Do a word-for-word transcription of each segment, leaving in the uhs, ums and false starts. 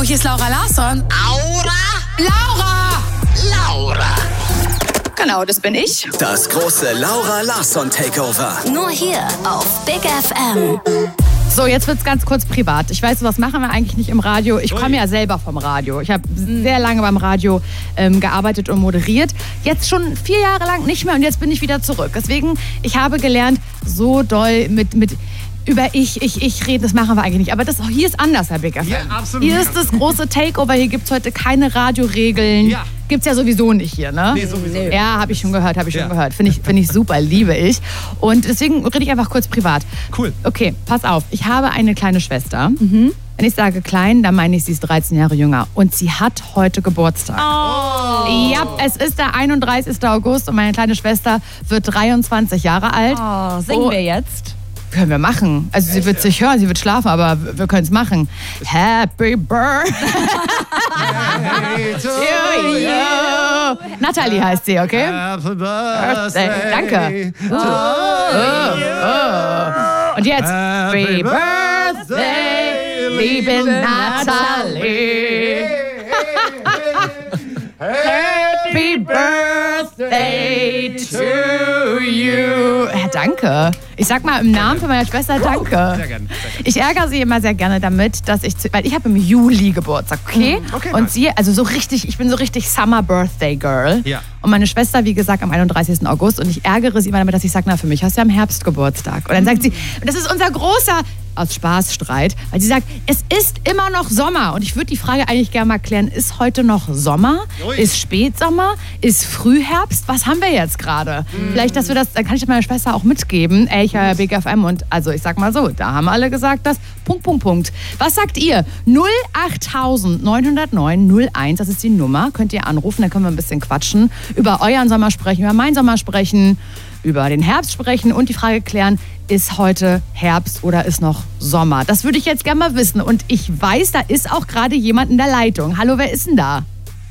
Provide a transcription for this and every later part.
hier ist Laura Larsson. Aura? Laura! Laura! Genau, das bin ich. Das große Laura Larsson Takeover. Nur hier auf Big F M. So, jetzt wird's ganz kurz privat. Ich weiß, was machen wir eigentlich nicht im Radio. Ich komme ja selber vom Radio. Ich habe sehr lange beim Radio ähm, gearbeitet und moderiert. Jetzt schon vier Jahre lang nicht mehr und jetzt bin ich wieder zurück. Deswegen, ich habe gelernt, so doll mit... mit über ich, ich, ich reden, das machen wir eigentlich nicht. Aber das, hier ist anders, Herr Big F M. Ja, absolut. Hier ist das große Takeover. Hier gibt es heute keine Radioregeln. Ja. Gibt es ja sowieso nicht hier, ne? Nee, sowieso. Ja, habe ich schon gehört, habe ich Ja. schon gehört. Finde ich, find ich super, liebe ich. Und deswegen rede ich einfach kurz privat. Cool. Okay, pass auf. Ich habe eine kleine Schwester. Mhm. Wenn ich sage klein, dann meine ich, sie ist dreizehn Jahre jünger. Und sie hat heute Geburtstag. Oh. Ja, es ist der einunddreißigster August und meine kleine Schwester wird dreiundzwanzig Jahre alt. Oh, singen Oh. wir jetzt? Können wir machen. Also sie wird sich hören, sie wird schlafen, aber wir können es machen. Happy Birthday to you. Natalie heißt sie, okay? Happy Birthday. Danke. Oh, oh, oh. Und jetzt Happy Birthday, liebe Natalie. Happy Birthday to you. Ja, danke. Ich sag mal im Namen von meiner Schwester danke. Sehr gerne. Ich ärgere sie immer sehr gerne damit, dass ich, zu, weil ich habe im Juli Geburtstag, okay? Okay, und nice. sie, also so richtig, ich bin so richtig Summer Birthday Girl. Ja. Und meine Schwester, wie gesagt, am einunddreißigsten August. Und ich ärgere sie immer damit, dass ich sage, na, für mich hast du ja im Herbst Geburtstag. Und dann sagt sie, und das ist unser großer, aus Spaß Streit, weil sie sagt, es ist immer noch Sommer. Und ich würde die Frage eigentlich gerne mal klären, ist heute noch Sommer? Ui. Ist Spätsommer? Ist Frühherbst? Was haben wir jetzt gerade? Mhm. Vielleicht, dass wir das, dann kann ich das meiner Schwester auch mitgeben. Ey, ich höre ja Big F M und also ich sag mal so, da haben alle gesagt, dass Punkt, Punkt, Punkt. Was sagt ihr? null acht neun null neun null eins, das ist die Nummer. Könnt ihr anrufen, dann können wir ein bisschen quatschen. Über euren Sommer sprechen, über meinen Sommer sprechen, über den Herbst sprechen und die Frage klären, ist heute Herbst oder ist noch Sommer? Das würde ich jetzt gerne mal wissen. Und ich weiß, da ist auch gerade jemand in der Leitung. Hallo, wer ist denn da?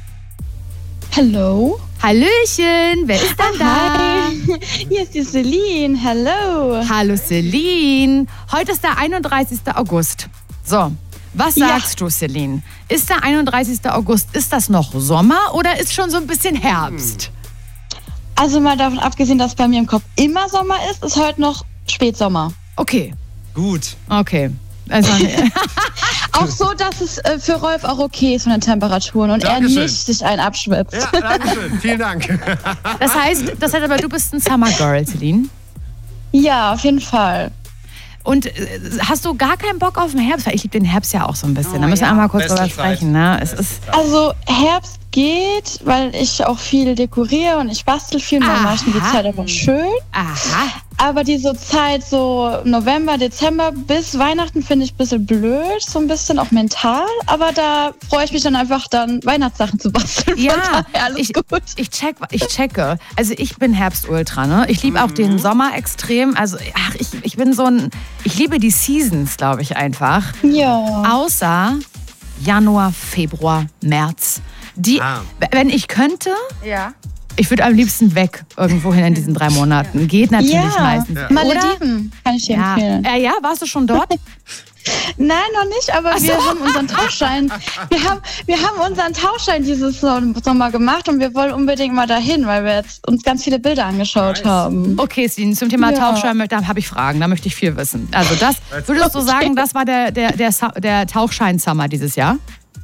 Hallo. Hallöchen, wer ist denn da? Hi. Hier ist die Celine. Hallo. Hallo Celine. Heute ist der einunddreißigster August. So, was Ja. sagst du, Celine? Ist der einunddreißigster August, ist das noch Sommer oder ist schon so ein bisschen Herbst? Also mal davon abgesehen, dass bei mir im Kopf immer Sommer ist, ist heute noch Spätsommer. Okay, Gut. okay. Also, Auch so, dass es äh, für Rolf auch okay ist von den Temperaturen und Dankeschön. er nicht sich einen abschwitzt. Ja, danke schön. Vielen Dank. das heißt, das heißt aber, du bist ein Summer Girl, Celine. Ja, auf jeden Fall. Und äh, hast du gar keinen Bock auf den Herbst? Weil ich liebe den Herbst ja auch so ein bisschen. Oh, da müssen wir ja. einmal kurz Beste drüber Zeit. sprechen. Ne? Es ist, Also Herbst geht, weil ich auch viel dekoriere und ich bastel viel. Und dann mache ich mir die Aha. Zeit einfach schön. aha. Aber diese Zeit so November, Dezember bis Weihnachten finde ich ein bisschen blöd, so ein bisschen auch mental. Aber da freue ich mich dann einfach dann Weihnachtssachen zu basteln. Von Ja, daher alles ich, gut. ich, check, ich checke. Also ich bin Herbst-Ultra, ne? Ich liebe auch den Sommer extrem. Also ach, ich, ich bin so ein, ich liebe die Seasons, glaube ich einfach. Ja. Außer Januar, Februar, März. Die, Ah. wenn ich könnte, Ja. ich würde am liebsten weg irgendwo hin in diesen drei Monaten. Geht natürlich Ja. meistens. Ja. Malediven kann ich dir Ja. empfehlen. Äh, ja, warst du schon dort? Nein, noch nicht, aber wir haben unseren Tauschschein. Wir haben, wir haben unseren Tauschschein dieses Sommer gemacht und wir wollen unbedingt mal dahin, weil wir jetzt uns ganz viele Bilder angeschaut haben. Okay, Celine, zum Thema Ja. Tauchschein, da habe ich Fragen, da möchte ich viel wissen. Also das, würdest du sagen, das war der, der, der, Sa- der Tauchschein-Summer dieses Jahr?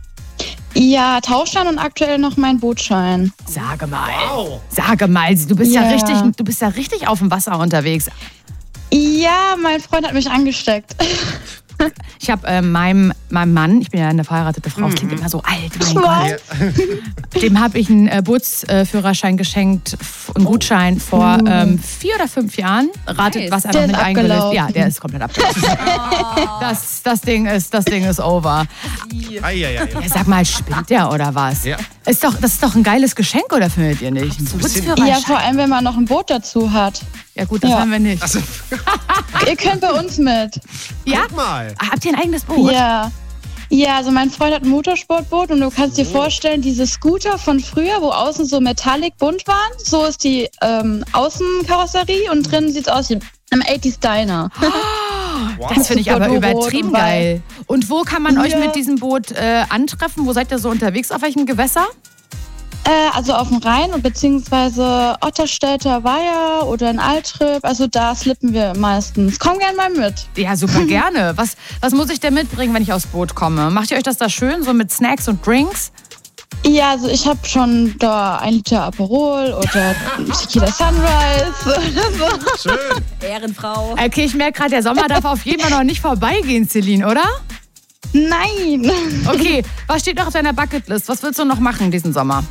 Ja, Tauschschein und aktuell noch mein Bootschein. Sage mal. Wow. Sage mal, du bist ja. Ja. richtig, du bist ja richtig auf dem Wasser unterwegs. Ja, mein Freund hat mich angesteckt. Ich habe äh, meinem, meinem Mann, ich bin ja eine verheiratete Frau, das klingt immer so alt, mein Gott. Dem habe ich einen äh, Bootsführerschein geschenkt, f- einen Gutschein vor ähm, vier oder fünf Jahren. Ratet, Nice. was er Der noch ist mit eingelöst. abgelaufen. Ja, der ist komplett abgelaufen. das, das, Ding ist, das Ding ist over. Eieiei. Ja, sag mal, spinnt der oder was? Ja. Ist doch, das ist doch ein geiles Geschenk, oder findet ihr nicht? Ein Bootsführerschein? Ja, vor allem, wenn man noch ein Boot dazu hat. Ja gut, das Ja. haben wir nicht. Also, Ihr könnt bei uns mit. Ja? guck mal. Habt ihr ein eigenes Boot? Ja. Ja, also mein Freund hat ein Motorsportboot und du kannst dir vorstellen, diese Scooter von früher, wo außen so metallic bunt waren, so ist die ähm, Außenkarosserie und drinnen sieht es aus wie im achtziger Diner. Das finde ich Super aber rot übertrieben und weiß. geil. Und wo kann man euch Ja. mit diesem Boot äh, antreffen? Wo seid ihr so unterwegs? Auf welchem Gewässer? Äh, also auf dem Rhein und beziehungsweise Otterstädter Weiher oder in Altrip. Also da slippen wir meistens. Komm gern mal mit. Ja, super gerne. Was, was muss ich denn mitbringen, wenn ich aufs Boot komme? Macht ihr euch das da schön, so mit Snacks und Drinks? Ja, also ich habe schon da ein Liter Aperol oder Tequila Sunrise oder so. Schön. Ehrenfrau. Okay, ich merke gerade, der Sommer darf auf jeden Fall noch nicht vorbeigehen, Celine, oder? Nein. Okay, was steht noch auf deiner Bucketlist? Was willst du noch machen diesen Sommer?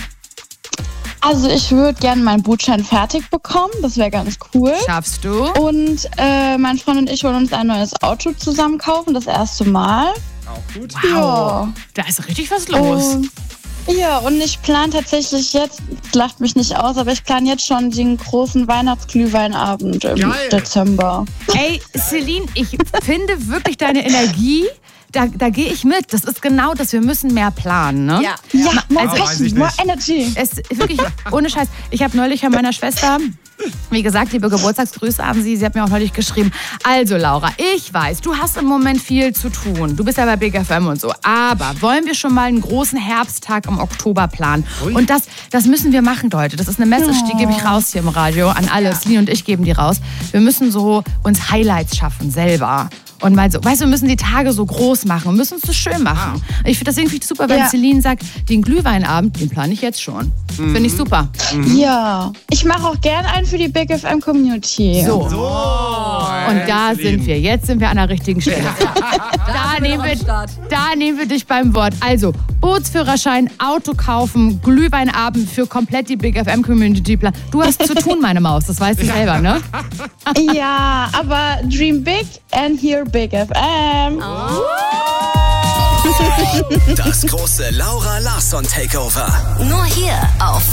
Also ich würde gerne meinen Bootschein fertig bekommen. Das wäre ganz cool. Schaffst du? Und äh, mein Freund und ich wollen uns ein neues Auto zusammen kaufen, das erste Mal. Auch gut. Wow, da ist richtig was los. Und, ja, und ich plane tatsächlich jetzt, lacht mich nicht aus, aber ich plane jetzt schon den großen Weihnachtsglühweinabend im Geil. Dezember. Ey, Celine, ich finde wirklich deine Energie, da, da gehe ich mit. Das ist genau das, wir müssen mehr planen, ne? Ja. Ja, more Also- Weiß ich passion, more nicht. energy. Es ist wirklich, ohne Scheiß. Ich habe neulich von meiner Schwester, wie gesagt, liebe Geburtstagsgrüße an sie. Sie hat mir auch neulich geschrieben. Also Laura, ich weiß, du hast im Moment viel zu tun. Du bist ja bei Big F M und so. Aber wollen wir schon mal einen großen Herbsttag im Oktober planen? Ui. Und das, das müssen wir machen, Leute. Das ist eine Message, die gebe ich raus hier im Radio an alle. Celine und ich geben die raus. Wir müssen so uns Highlights schaffen, selber. Und mal so, weißt du, wir müssen die Tage so groß machen und müssen es so schön machen. Ich finde das irgendwie super, wenn Ja. Celine sagt, den Glühweinabend, den plane ich jetzt schon. Finde ich super. Ja, ich mache auch gern einen für die Big F M Community. So. So. Und da Celine. sind wir. Jetzt sind wir an der richtigen Stelle. Da, sind wir nehmen noch wir, am Start. da nehmen wir dich beim Wort. Also, Bootsführerschein, Auto kaufen, Glühweinabend für komplett die Big F M Community. Du hast zu tun, meine Maus. Das weißt du selber, ne? Ja, aber dream big and hear Big F M. Das große Laura Larsson Takeover. Nur hier auf